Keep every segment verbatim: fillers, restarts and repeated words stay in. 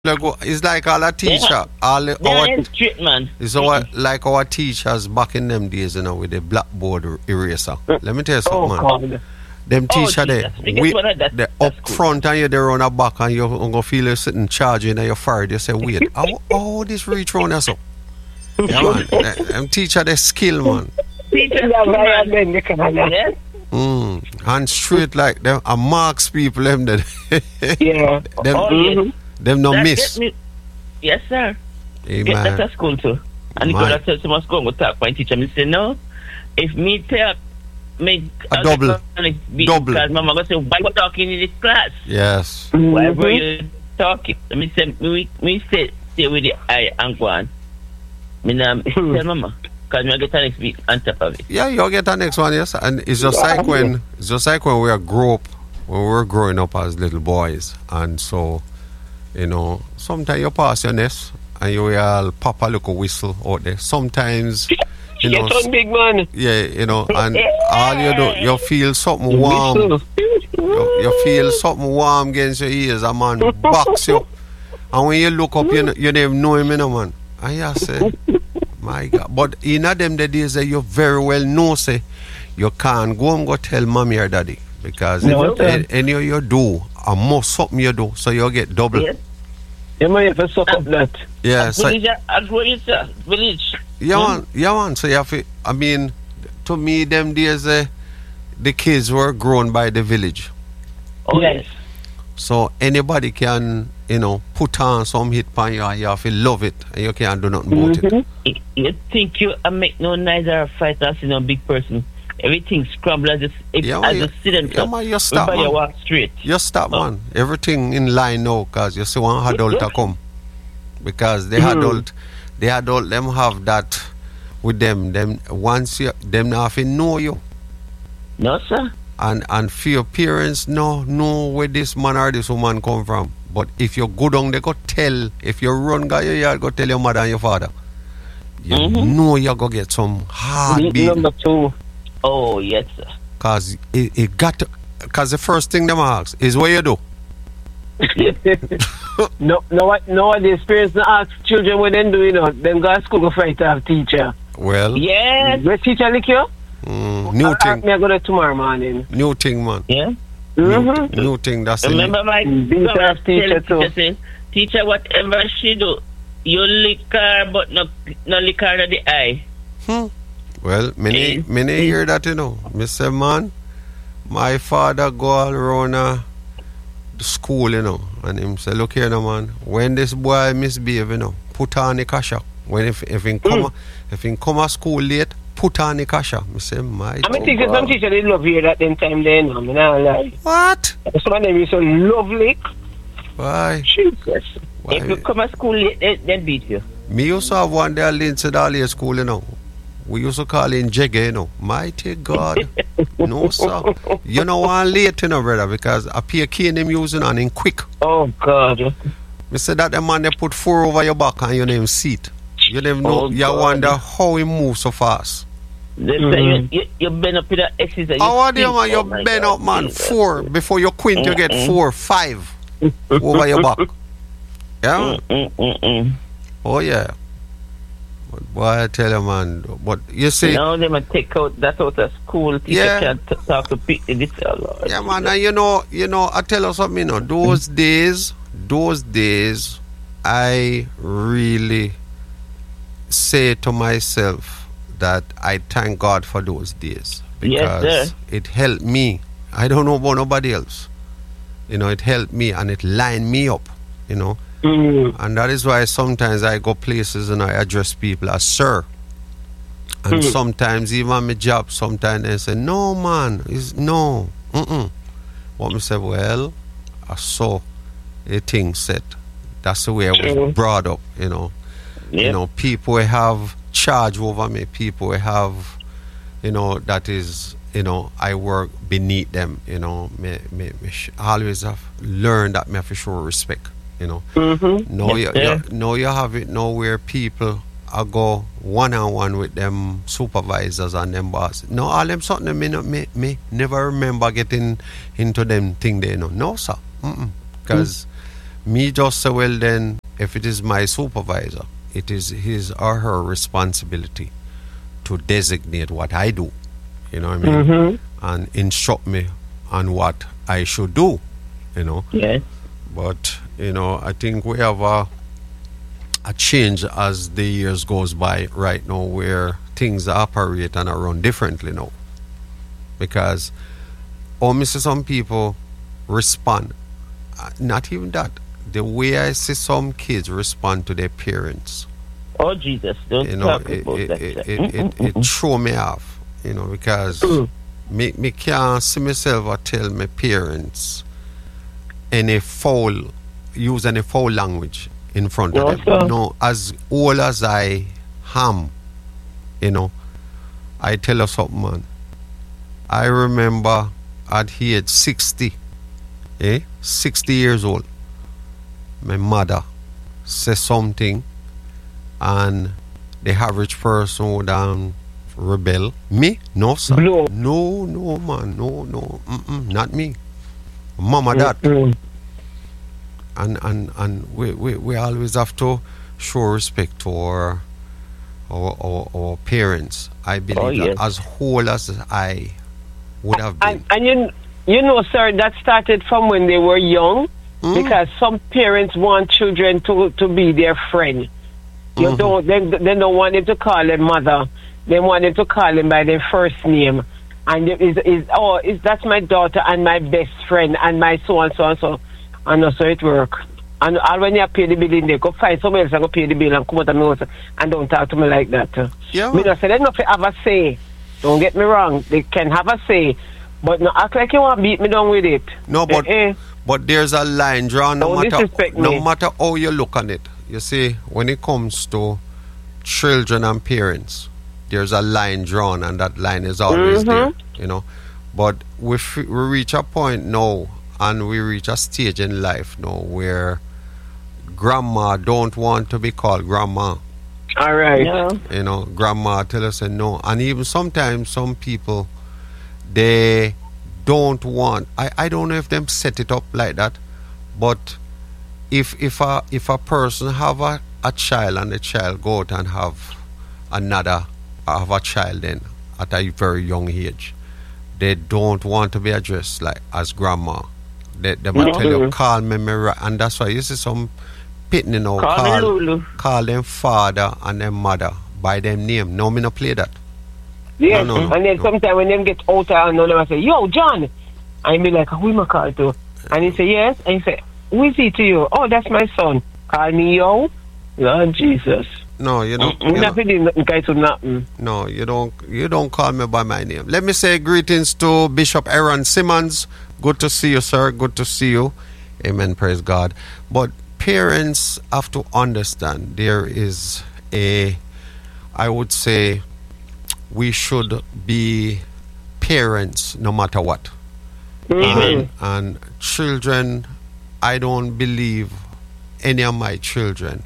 Like, it's like all a teacher, Yeah. all the- They our, ain't straight, man. it's our, like our teachers back in them days, you know, with the blackboard er- eraser. Let me tell you Oh, something, man. God. Them Oh, teacher there, Jesus. Because we, what I- that- they that's up cool. front and you there on the back and you're gonna feel you sitting charging and you're fired. You say, wait, how, how this reach round us up? Yeah, man. Them them teacher, they skill, man. Teacher, Yeah, man. right, then you can have that. Yes. Mm. And straight like them, and marks people, them that, Yeah. them, Oh, yes. them no That miss. get me- Yes, sir. Hey, Get that man. at school too. And the Man. girl that says she must go and go talk to my teacher. Me say no. If me take me A double. Double. Because mama go say, why you talking in this class? Yes. Whatever Mhm. you talking. Me say me me stay stay with the eye and go on. Me nah tell mama. Because me get an next week on top of it. Yeah, you'll get the next one, yes. And it's just like when it's just like when we are grow up, when we were growing up as little boys, and so, you know, sometimes you pass your nest and you will pop a little whistle out there. Sometimes, you know, Get on, big man. yeah, you know, and all you do, you feel something warm. Whistle. You, you feel something warm against your ears, a man box you. And when you look up, you, know, you don't even know him, you know, man. And you say, my God. But in a them the days that you very well know, say, you can't go and go tell mommy or daddy. Because No, if sir. any, any of you do, a more something you do, so you get double. Yes. You might have to suck up that. Yeah, so, Village, I grow it, sir. Village. yeah, man, yeah, man. So you have to, I mean, to me, them days, uh, the kids were grown by the village. Oh, Yes. yes. So anybody can, you know, put on some hit pan you and you have to love it and you can't do nothing about it. Mhm. You- You think you uh, make no noise or fight or see no big person. Everything scramble as you, if, Yeah, as man, you you- see them. yeah, man, you stop, Everybody man. walk straight. You stop, man. Everything in line now because you see one adult to come. Because the Mhm. adult, the adult, them have that with them. Them once you, them now have to know you. No, sir. And and for your parents, no, know where this man or this woman come from. But if you go down, they go tell. If you run guy your yard, go tell your mother and your father. You Mhm. know you go get some hard beat. Number two. Oh, yes, sir. Cause it, it got to, cause the first thing them ask is what you do. No, no, what- nowadays parents don't ask children what they do, you know. Them go to school go fight to have teacher. Well, Yes. Where teacher lick you? mm, new Or ask thing, me I go there tomorrow morning. new thing, man. Yeah. New, Mm-hmm. new thing. That's in Remember my Mm, being son tough was teacher telling too. say, teacher, whatever she do, you lick her, but no, no lick her in the eye. Hmm. Well, many, Eh, many eh. hear that, you know. Me say, man, my father go all around uh, the school, you know, and him say, look here, no, man, when this boy misbehave, you know, put on the kasha. When if if he come, Mm. if he come to school late, put on the kasha. Me say, my. I mean, oh, teacher, some God. teacher they love you that them time they know. Me not lie. What? Some of them is so lovely. Why? Jesus. Why? If you come to school late, they, they beat you. Me used to have one there at Lindsay Dahlia School, you know. We used to call him Jegge, you know. Mighty God. No, sir. You know why late, you know, brother, because I pay cane him using on him quick. Oh, God. Me say that the man they put four over your back and you name seat. You never know. Oh, you God. wonder how he move so fast. They say Mhm. you, you, you bend up with the X's and you How are you, think, man? You oh my bend God, up, man. Jesus. Four. Before you quint, you get Mm-mm. four, five over your back. Yeah? Mm, mm, mm, Oh, yeah. But boy, I tell you, man. But you mm. see, Now they might take out that out of school. Teacher Yeah. can't t- talk to people. This, oh Lord. yeah, man. And you know, you know, I tell you something, you know, those days, those days, I really say to myself that I thank God for those days Yes, because sir. it helped me. I don't know about nobody else. You know, it helped me and it lined me up, you know. Mm. And that is why sometimes I go places and I address people as sir. And Mhm. sometimes even on my job, sometimes they say, no, man, it's no. Mm-mm. What me say, well, I saw a thing set. That's the way I was True. brought up, you know. You Yeah. know, people will have charge over me. People will have, you know, that is, you know, I work beneath them, you know. Me, me, me sh- always have learned that me have to show respect, you know. Mm-hmm. No, Yes, you, sir. you, no, you have it now where people are go one on one with them supervisors and them boss. No, all them something me, no- me, me never remember getting into them thing there. No, no, sir. Because Me just say, well then, if it is my supervisor, it is his or her responsibility to designate what I do, you know what I mean, Mm-hmm. and instruct me on what I should do, you know. Yes. But you know, I think we have a a change as the years goes by right now, where things operate and are run differently now, because oh, me see some people respond. Uh, Not even that. The way I see some kids respond to their parents, Oh, Jesus. Don't you know, talk it about it, that. it, sir. it, it, it throw me off, you know, because me, me can't see myself or tell my parents any foul, use any foul language in front No, of them. sir. No, as old as I am, you know, I tell you something, man. I remember at age sixty, eh, sixty years old, my mother said something, and the average person would um, rebel. Me? No, sir. Blow. No, no, man. No, no. Mm-mm, not me. Mama, that. Mm. And and, and we, we, we always have to show respect to our, our, our, our parents. I believe Oh, that yes. as whole as I would have been. And, and you, you know, sir, that started from when they were young, Mm. because some parents want children to, to be their friend. You Mhm. don't, they, they don't want them to call them mother. They want them to call them by their first name. And it is, is oh, is that's my daughter and my best friend and my so and so and so. And also it work. And all when you pay the bill in there, go find somebody else and go pay the bill and come out of my house and don't talk to me like that. Yeah, Me man. not say they not have a say. Don't get me wrong. They can have a say. But no act like you want to beat me down with it. No, but Eh, eh. but there's a line drawn no Don't matter disrespect no me. matter how you look on it. You see, when it comes to children and parents, there's a line drawn, and that line is always Mhm. there. You know, but we f- we reach a point now, and we reach a stage in life now where grandma don't want to be called grandma. All right. No. You know, grandma tell us no, and even sometimes some people they don't want. I, I don't know if them set it up like that, but if if a if a person have a, a child and the child go out and have another have a child then at a very young age, they don't want to be addressed like as grandma. They they might tell you Mhm. call me Mira, and that's why you see some pitney now Call me call Lulu. call them father and them mother by them name. No, me no play that. Yes. No, no, no, And then no. sometimes when them get out and all them I say, yo, John. And be like, who am I call to? And he say, yes. And he say, who is he to you? Oh, that's my son. Call me yo. Lord Jesus. No, you don't. I'm You not don't doing nothing guys to nothing. no, you don't. You don't call me by my name. Let me say greetings to Bishop Aaron Simmons. Good to see you, sir. Good to see you. Amen. Praise God. But parents have to understand there is a, I would say, we should be parents no matter what. Amen. And, and children, I don't believe any of my children.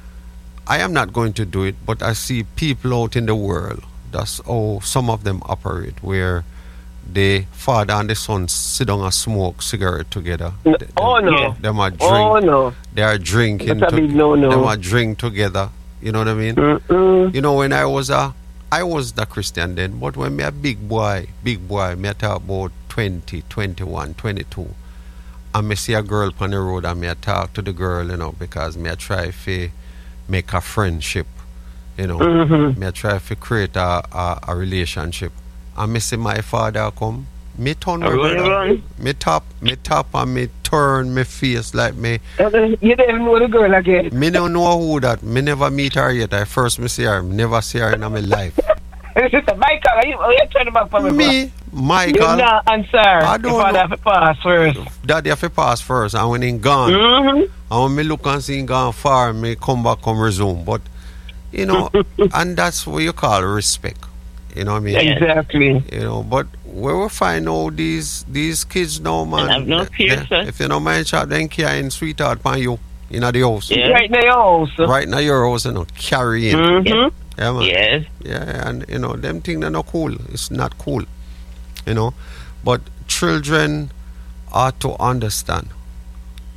I am not going to do it, but I see people out in the world. That's how some of them operate, where the father and the son sit down and smoke cigarette together. No. Th- Oh, them- no. Them are drink. Oh, no. They are drinking. That's a big no-no. Them are drink together. You know what I mean? Mm-mm. You know, when I was a, I was the Christian then, but when me a big boy, big boy, me a talk about twenty, twenty-one, twenty-two, and me see a girl on the road and me a talk to the girl, you know, because me a try to make a friendship, you know, Mhm. me a try to create a, a, a relationship. And me see my father come, me turn my Run, brother, run. me tap, me tap and me turn me face like me. You don't even know the girl again. Me don't know who that. Me never meet her yet. I first me see her. Me never see her in my life. Sister Michael, are you, are you turning back for me? Me, You Michael, not answer. I don't Your father know. have to pass first. daddy have to pass first. And when he gone, Mm-hmm. and when me look and see him gone far, me come back, come resume. But, you know, and that's what you call respect. You know what I mean? Yeah. Exactly. You know, but where we find all these these kids now, man. have no they- fear, they- sir. If you don't mind shot, then carrying sweetheart upon you in the house. Yeah. Right now, your house. Right now your house, you know, carrying. Mm-hmm. Yeah, man. Yes. Yeah, and you know, them things are not cool. It's not cool. You know. But children are to understand.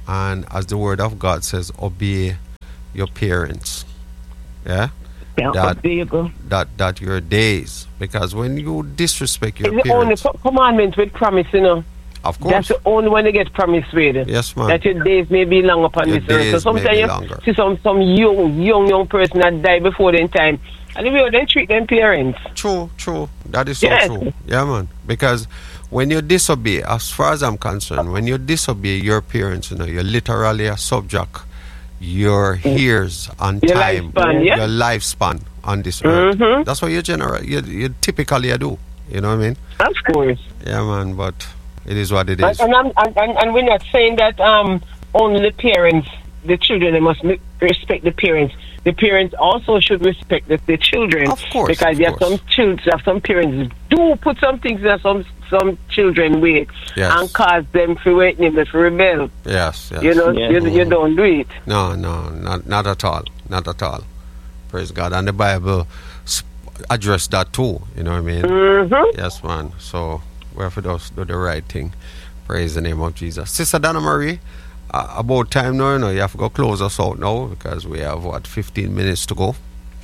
and as the word of God says, obey your parents. Yeah? Yeah, that, there you go. that that your days, because when you disrespect your It's the only parents, co- commandment with promise, you know. of course, That's the only one they get promised with. yes, man. That your days may be long upon Your this earth. So days may sometimes be you longer. see some, some young, young, young person that die before their time. And the way they treat them parents. True, true. That is so Yes. true. Yeah, man. Because when you disobey, as far as I'm concerned, when you disobey your parents, you know, you're literally a subject your years on Your time, lifespan, yeah. your lifespan on this earth. Mhm. That's what you generate. You, you typically do. You know what I mean? Of course. Yeah, man. But it is what it And, is. and, I'm, and, and, and we're not saying that um, only the parents, the children, they must mi- respect the parents. The parents also should respect the, the children. Of course, Because of there are course. some children, some parents do put some things that some some children with Yes. and cause them to wait them to rebel. Yes, yes. You know, Yeah. you, you don't do it. No, no, not not at all, not at all. Praise God, and the Bible sp- addressed that too. You know what I mean? Mm-hmm. Yes, man. So we have to just do the right thing. Praise the name of Jesus, Sister Donna Marie. Uh, about time now, you know, you have to go close us out now because we have what fifteen minutes to go.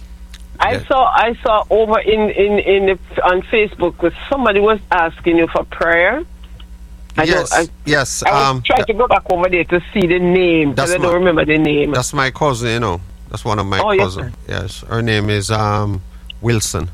I Yeah. saw I saw over in in in the, on Facebook that somebody was asking you for prayer. I yes, don't, I, yes. I was Um, trying th- to go back over there to see the name because That's I don't my- remember the name. that's my cousin. You know, that's one of my Oh, yes, cousins. Yes, her name is um Wilson.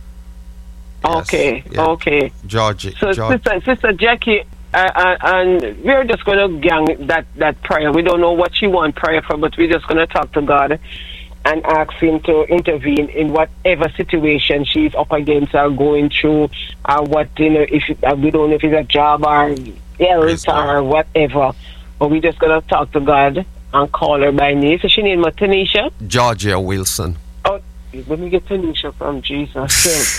Yes, Okay, yeah. okay. Georgie. So, George. Sister, Sister Jackie, uh, uh, and we're just going to gang that, that prayer. We don't know what she want prayer for, but we're just going to talk to God and ask Him to intervene in whatever situation she's up against or going through, or what, you know, if it, uh, we don't know if it's a job or Praise health or whatever. But we're just going to talk to God and call her by name. So she named her Tanisha. Georgia Wilson. Oh, let me get Tanisha from Jesus.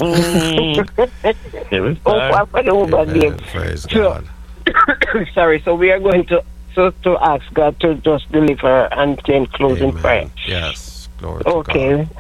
Very Oh, far. I forgot about Amen. name. Praise So- God. Sorry, so we are going to so to ask God to just deliver and then close in Amen. prayer. Yes. Glory to God. Okay.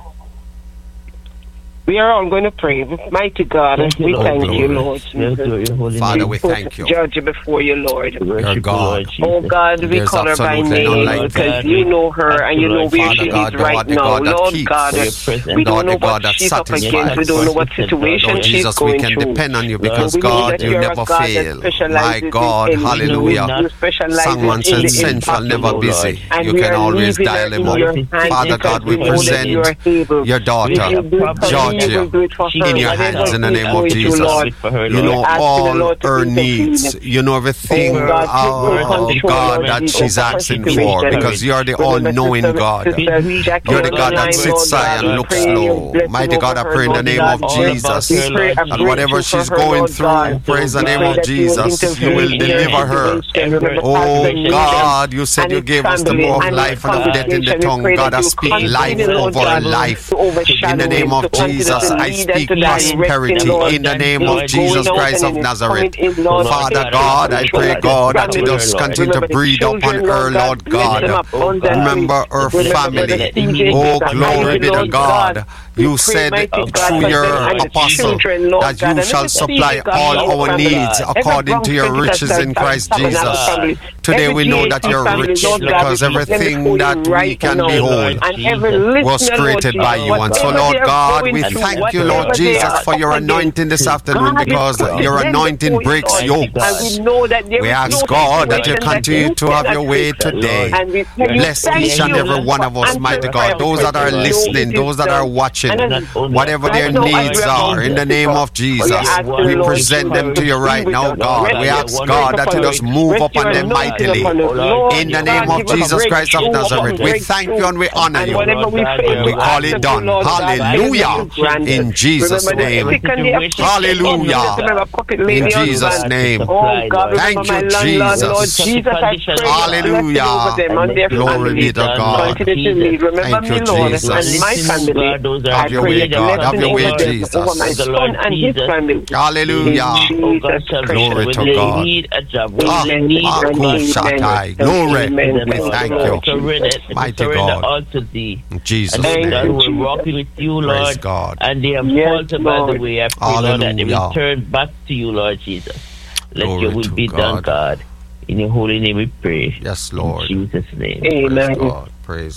We are all going to pray. Mighty God, Thank you, we Lord. thank Glory. you, Lord We adore Jesus. your holy Father, name. we Put thank you. Georgia before you, Lord. We worship You're you, God. Lord Jesus. Oh God, we There's call her by absolutely none name like because you. you know her and you know where Father she God, is thou right art the now. God that Lord keeps. God, For your presence. we Thou art don't know the God what that she's up satisfies. against. We don't know what situation Lord she's Jesus, we going can through. depend on you because we know God, that you you're a never God that fail. specializes My in- God, in- hallelujah. You specialize Songman in said, the Sin shall never impossible, busy. and You we can are always leaving her dial him in your up. hands Father because God, we we know that present you are able. your If daughter, you do it for me, you Georgia, will do it for her. in your Whatever hands in the she's name of going through, Jesus. Lord, You know we're asking the all Lord to her intervene. needs. You know everything, Oh, God, oh, take full control, God, Lord that Jesus, she's of her asking situation. for because you're the Remember, all-knowing Sister- God. Sister Jackie You're the on God that line, sits Lord high God, and we looks pray your low. blessing Mighty over God, I her, pray in the Lord name God. of Jesus. We pray a And whatever breakthrough she's for her, going Lord God. through, praise the We name pray of that you will Jesus, you will intervene in her deliver her. situation. Remember, Oh Pastor Nathan God, you said and you his gave us the family power of and life his and of death in the congregation. We tongue. pray God, that I you speak continue, life Lord over her God, life. to overshadow In the name him, of to continue Jesus, to I lead and speak to direct him, prosperity Lord. in the name He's of going Jesus out Christ and of he's Nazareth. coming in, Lord. Father Take God, I control pray, of God, his that you family. just continue to Remember the breathe upon children, her, God. Lord Bless them God. abundantly. Remember her Remember family. Brother C J, Oh, Sister glory Ivy, be to Lord God. You We pray, said mighty God, through for your them and the apostle children, Lord that God, you and shall every supply seed, God, all our our family. needs Every according to your Bronx riches in Pentecostal Christ Tabernacle Jesus. family. Today Every we know G A that C you're family, rich Lord God, because we put them everything before you that we right can now. behold And every listener, was Lord created Jesus, by you. And so, whatever Lord they are God, going we through, thank you, Lord whatever they Jesus, are for your up against, anointing this afternoon God, we because put your them anointing before you, breaks Lord. yokes. And we know that there We is ask no God that you situation that continue you to have your cannot way fix. today. And we tell you, Bless thank each and you every one of for us, answering mighty prayer God. Those that are because we know listening, it those is that are done. watching, And whatever their right now, as needs we are are, in the name of Jesus, ask the we Lord present them to you to right be now, with us. God. Rest We your ask grace God that you upon just us. move Rest upon your them anointing mightily. upon us. Lord In the God, name of give us Jesus Christ of breakthrough Nazareth, upon we thank you and we honor and you. whatever we fail And we to call ask it of done. you, Lord God, Hallelujah. give us grant. In Jesus' Remember the name. sick and the afflicted. Hallelujah. Remember Puppet Lady In Jesus' husband. name. Oh God, remember Thank my you, landlord, Lord Jesus. Jesus. I pray your blessing Hallelujah. over them and their Glory family. be to God. Continue to lead. Remember Thank me, you, Lord, Jesus. and my family. I Have your pray way, your God. Have blessing your way, over them, Jesus. over my son and his family. Hallelujah. In Jesus' Glory precious to They God. need a job. Ah, When they need Amen. a Amen. God, Shatai. Amen. Glory. Amen. We thank you. Surrender, Mighty surrender God. all to thee. In Jesus' And those name. God who are walking with you, Praise Lord, God. and they have Yes, faltered by the Lord. way. I pray, Lord, that they will Hallelujah. turn back to you, Lord Jesus. Let Glory your will to be done, God. God. In your holy name we pray. Yes, Lord. In Jesus' name. Amen. Praise God. Praise